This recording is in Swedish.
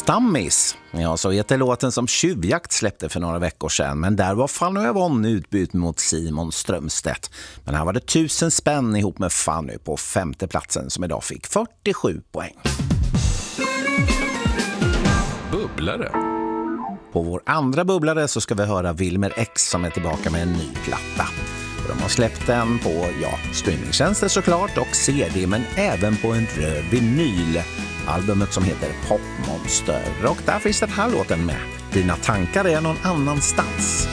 Stammis. Ja, så heter låten som Tjuvjakt släppte för några veckor sedan. Men där var Fanny Yvonne utbytt mot Simon Strömstedt. Men här var det 1000 spänn ihop med Fanny på 5:e platsen som idag fick 47 poäng. Bubblare. På vår andra bubblare så ska vi höra Wilmer X som är tillbaka med en ny platta. De har släppt den på streamingtjänster såklart och CD, men även på en röd vinyl. Albumet som heter Popmonster. Och där finns den här låten med. Dina tankar är någon annanstans.